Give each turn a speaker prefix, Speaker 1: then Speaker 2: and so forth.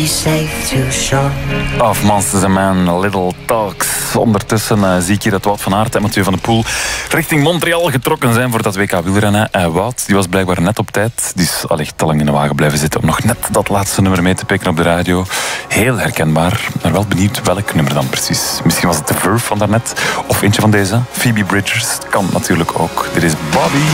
Speaker 1: be safe, too short.
Speaker 2: Of Monsters and Men, Little Talks. Ondertussen zie ik hier dat Wout van Aert en Mathieu van der Poel richting Montreal getrokken zijn voor dat WK wielrennen. Wout, die was blijkbaar net op tijd. Die is al echt te lang in de wagen blijven zitten om nog net dat laatste nummer mee te pikken op de radio. Heel herkenbaar, maar wel benieuwd welk nummer dan precies. Misschien was het The Verve van daarnet, of eentje van deze, Phoebe Bridgers. Kan natuurlijk ook. Dit is Bobby.